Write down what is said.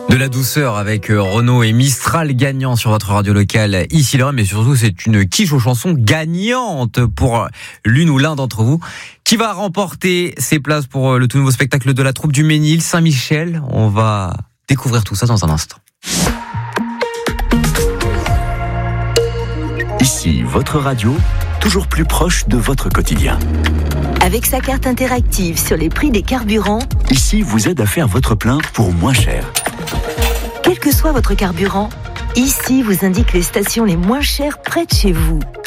De la douceur avec Renaud et Mistral gagnant sur votre radio locale ici là, mais surtout c'est une quiche aux chansons gagnante pour l'une ou l'un d'entre vous qui va remporter ses places pour le tout nouveau spectacle de la troupe du Ménil Saint-Michel. On va découvrir tout ça dans un instant. Ici, votre radio, toujours plus proche de votre quotidien. Avec sa carte interactive sur les prix des carburants, Ici vous aide à faire votre plein pour moins cher. quel que soit votre carburant, ici vous indique les stations les moins chères près de chez vous.